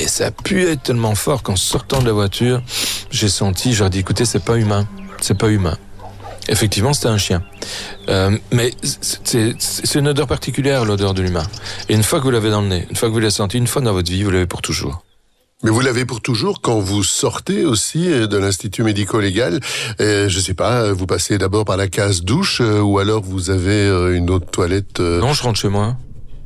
Et ça puait tellement fort qu'en sortant de la voiture, j'ai senti, j'aurais dit, écoutez, c'est pas humain. Effectivement, c'était un chien. Mais c'est une odeur particulière, l'odeur de l'humain. Et une fois que vous l'avez dans le nez, une fois que vous l'avez senti, une fois dans votre vie, vous l'avez pour toujours. Mais vous l'avez pour toujours quand vous sortez aussi de l'Institut médico-légal. Je sais pas, vous passez d'abord par la case douche ou alors vous avez une autre toilette. Non, je rentre chez moi.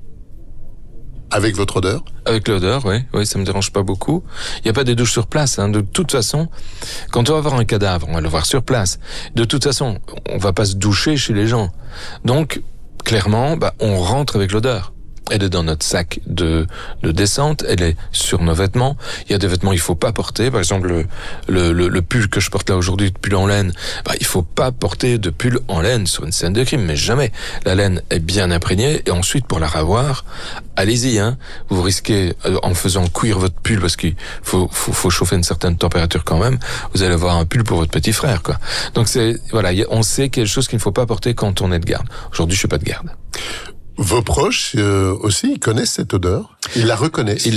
Avec votre odeur? Avec l'odeur, oui, ça me dérange pas beaucoup. Il n'y a pas des douches sur place, hein. De toute façon, quand on va voir un cadavre, on va le voir sur place. De toute façon, on va pas se doucher chez les gens. Donc, clairement, on rentre avec l'odeur. Elle est dans notre sac de descente, elle est sur nos vêtements. Il y a des vêtements qu'il faut pas porter. Par exemple, le pull que je porte là aujourd'hui, de pull en laine, il faut pas porter de pull en laine sur une scène de crime, mais jamais. La laine est bien imprégnée et ensuite, pour la ravoir, allez-y, hein. Vous risquez, en faisant cuire votre pull, parce qu'il faut chauffer une certaine température quand même, vous allez avoir un pull pour votre petit frère, quoi. Donc on sait qu'il y a des choses qu'il ne faut pas porter quand on est de garde. Aujourd'hui, je suis pas de garde. Vos proches aussi, ils connaissent cette odeur? Ils la reconnaissent?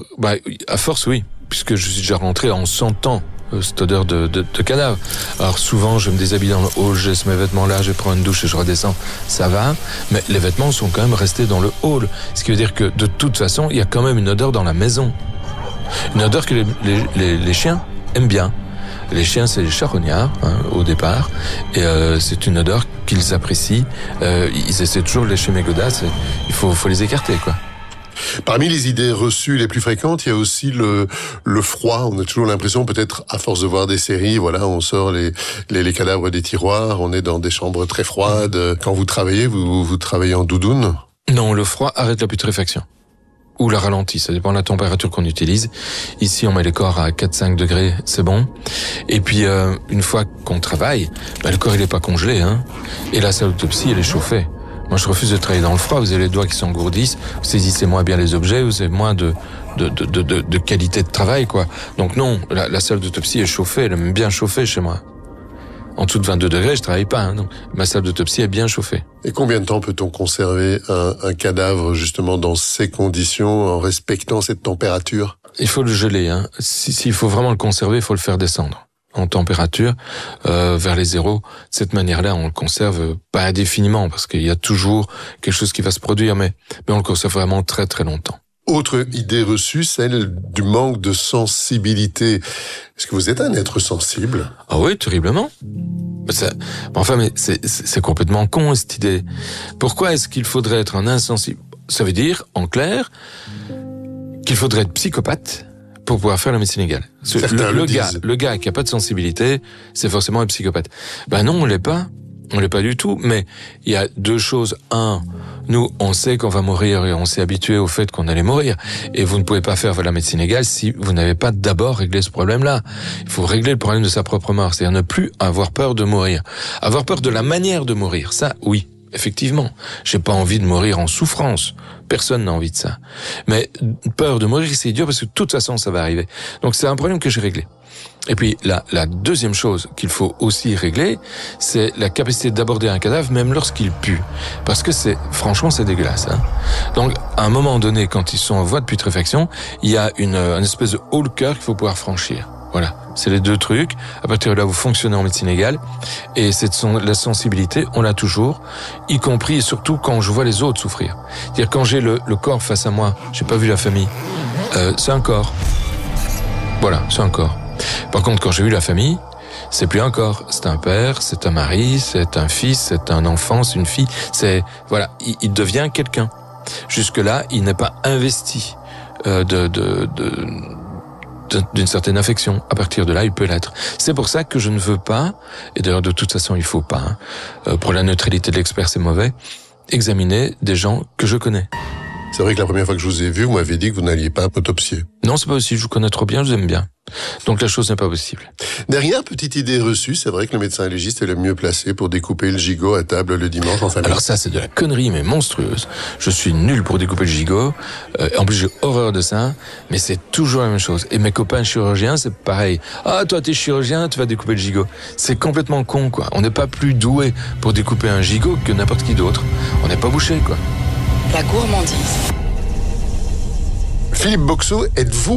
À force, oui, puisque je suis déjà rentré en sentant cette odeur de cadavre. Alors souvent, je me déshabille dans le hall, je laisse mes vêtements là, je prends une douche et je redescends, ça va, mais les vêtements sont quand même restés dans le hall. Ce qui veut dire que de toute façon, il y a quand même une odeur dans la maison. Une odeur que les chiens aiment bien. Les chiens, c'est les charognards, hein, au départ, et c'est une odeur qu'ils apprécient. Ils essaient toujours de lécher mes godasses, il faut les écarter, quoi. Parmi les idées reçues les plus fréquentes, il y a aussi le froid. On a toujours l'impression, peut-être à force de voir des séries, on sort les cadavres des tiroirs, on est dans des chambres très froides. Quand vous travaillez, vous travaillez en doudoune? Non, le froid arrête la putréfaction. Ou la ralentit, ça dépend de la température qu'on utilise. Ici, on met les corps à 4-5 degrés, c'est bon. Et puis, une fois qu'on travaille, le corps, il est pas congelé, hein. Et la salle d'autopsie, elle est chauffée. Moi, je refuse de travailler dans le froid. Vous avez les doigts qui s'engourdissent, vous saisissez moins bien les objets, vous avez moins de qualité de travail, quoi. Donc non, la salle d'autopsie est chauffée, elle est même bien chauffée chez moi. En dessous de 22 degrés, je travaille pas, hein, donc ma salle d'autopsie est bien chauffée. Et combien de temps peut-on conserver un cadavre, justement, dans ces conditions, en respectant cette température? Il faut le geler, hein. S'il faut vraiment le conserver, il faut le faire descendre en température, vers les zéros. De cette manière-là, on le conserve pas indéfiniment, parce qu'il y a toujours quelque chose qui va se produire, mais on le conserve vraiment très très longtemps. Autre idée reçue, celle du manque de sensibilité. Est-ce que vous êtes un être sensible? Ah oui, terriblement. Mais c'est complètement con, cette idée. Pourquoi est-ce qu'il faudrait être un insensible? Ça veut dire, en clair, qu'il faudrait être psychopathe pour pouvoir faire la médecine légale. Le gars qui a pas de sensibilité, c'est forcément un psychopathe. Non, on l'est pas. On l'est pas du tout, mais il y a deux choses. Un, nous, on sait qu'on va mourir et on s'est habitué au fait qu'on allait mourir. Et vous ne pouvez pas faire la médecine légale si vous n'avez pas d'abord réglé ce problème-là. Il faut régler le problème de sa propre mort, c'est-à-dire ne plus avoir peur de mourir. Avoir peur de la manière de mourir, ça, oui, effectivement. J'ai pas envie de mourir en souffrance. Personne n'a envie de ça. Mais peur de mourir, c'est dur parce que de toute façon, ça va arriver. Donc c'est un problème que j'ai réglé. Et puis la deuxième chose qu'il faut aussi régler, c'est la capacité d'aborder un cadavre même lorsqu'il pue. Parce que franchement c'est dégueulasse, hein. Donc à un moment donné, quand ils sont en voie de putréfaction, il y a une espèce de haut le cœur qu'il faut pouvoir franchir. Voilà, c'est les deux trucs. À partir de là, vous fonctionnez en médecine légale. Et la sensibilité, on l'a toujours, y compris et surtout quand je vois les autres souffrir. C'est-à-dire quand j'ai le corps face à moi, j'ai pas vu la famille, c'est un corps. Voilà, c'est un corps. Par contre, quand j'ai vu la famille, c'est plus un corps. C'est un père, c'est un mari, c'est un fils, c'est un enfant, c'est une fille. Il devient quelqu'un. Jusque-là, il n'est pas investi d'une certaine affection. À partir de là, il peut l'être. C'est pour ça que je ne veux pas, et d'ailleurs de toute façon il faut pas, pour la neutralité de l'expert c'est mauvais, examiner des gens que je connais. C'est vrai que la première fois que je vous ai vu, vous m'aviez dit que vous n'alliez pas autopsier. Non, c'est pas possible, je vous connais trop bien, je vous aime bien. Donc la chose n'est pas possible. Dernière petite idée reçue, c'est vrai que le médecin légiste est le mieux placé pour découper le gigot à table le dimanche en famille. Alors ça, c'est de la connerie, mais monstrueuse. Je suis nul pour découper le gigot. En plus, j'ai horreur de ça. Mais c'est toujours la même chose. Et mes copains chirurgiens, c'est pareil. Ah, toi, t'es chirurgien, tu vas découper le gigot. C'est complètement con, quoi. On n'est pas plus doué pour découper un gigot que n'importe qui d'autre. On n'est pas bouché, quoi. La gourmandise. Philippe Boxeau, êtes-vous